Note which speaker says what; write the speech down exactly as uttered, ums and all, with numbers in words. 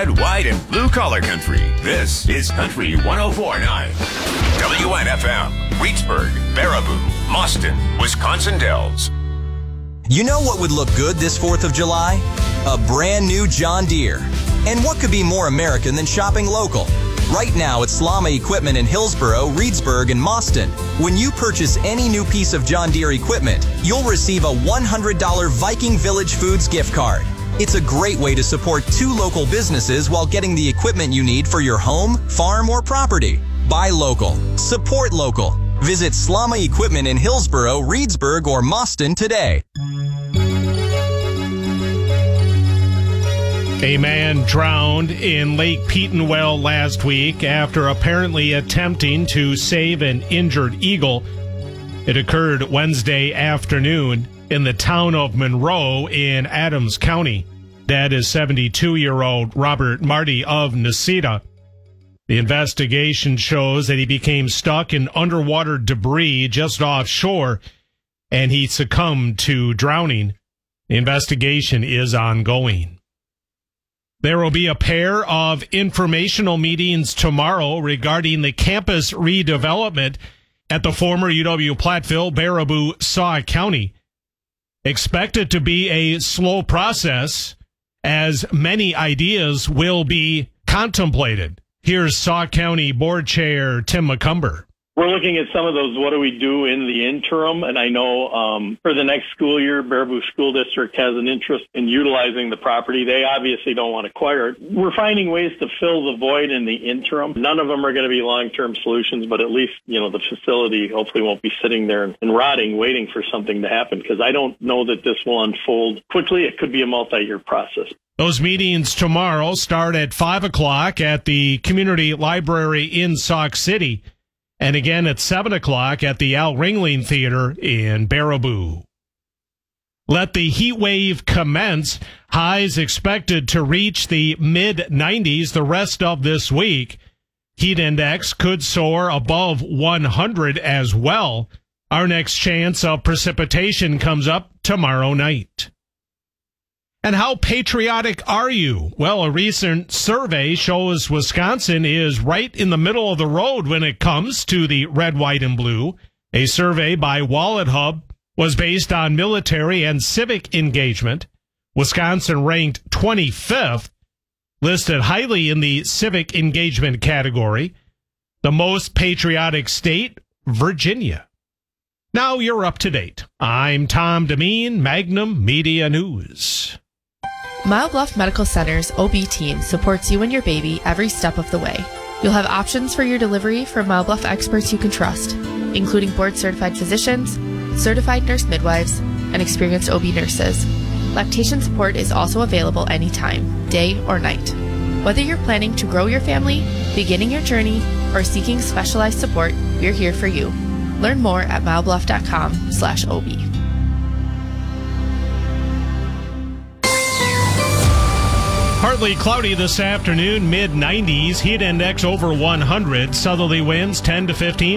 Speaker 1: red, white, and blue collar country. This is Country one oh four point nine. W N F M, Reedsburg, Baraboo, Mauston, Wisconsin Dells.
Speaker 2: You know what would look good this fourth of July? A brand new John Deere. And what could be more American than shopping local? Right now at Slama Equipment in Hillsboro, Reedsburg, and Mauston, when you purchase any new piece of John Deere equipment, you'll receive a one hundred dollars Viking Village Foods gift card. It's a great way to support two local businesses while getting the equipment you need for your home, farm, or property. Buy local. Support local. Visit Slama Equipment in Hillsboro, Reedsburg, or Mauston today.
Speaker 3: A man drowned in Lake Petenwell last week after apparently attempting to save an injured eagle. It occurred Wednesday afternoon in the town of Monroe in Adams County. That is seventy-two-year-old Robert Marty of Necedah. The investigation shows that he became stuck in underwater debris just offshore, and he succumbed to drowning. The investigation is ongoing. There will be a pair of informational meetings tomorrow regarding the campus redevelopment at the former U W-Platteville, Baraboo, Saw County. Expect it to be a slow process, as many ideas will be contemplated. Here's Saw County Board Chair Tim McCumber.
Speaker 4: We're looking at some of those, what do we do in the interim? And I know um, for the next school year, Baraboo School District has an interest in utilizing the property. They obviously don't want to acquire it. We're finding ways to fill the void in the interim. None of them are going to be long-term solutions, but at least, you know, the facility hopefully won't be sitting there and rotting, waiting for something to happen, because I don't know that this will unfold quickly. It could be a multi-year process.
Speaker 3: Those meetings tomorrow start at five o'clock at the Community Library in Sauk City, and again at seven o'clock at the Al Ringling Theater in Baraboo. Let the heat wave commence. Highs expected to reach the mid nineties the rest of this week. Heat index could soar above one hundred as well. Our next chance of precipitation comes up tomorrow night. And how patriotic are you? Well, a recent survey shows Wisconsin is right in the middle of the road when it comes to the red, white, and blue. A survey by Wallet Hub was based on military and civic engagement. Wisconsin ranked twenty-fifth, listed highly in the civic engagement category. The most patriotic state, Virginia. Now you're up to date. I'm Tom Demeen, Magnum Media News.
Speaker 5: Mile Bluff Medical Center's O B team supports you and your baby every step of the way. You'll have options for your delivery from Mile Bluff experts you can trust, including board-certified physicians, certified nurse midwives, and experienced O B nurses. Lactation support is also available anytime, day or night. Whether you're planning to grow your family, beginning your journey, or seeking specialized support, we're here for you. Learn more at milebluff.com slash OB.
Speaker 3: Partly cloudy this afternoon, mid nineties, heat index over one hundred, southerly winds ten to fifteen.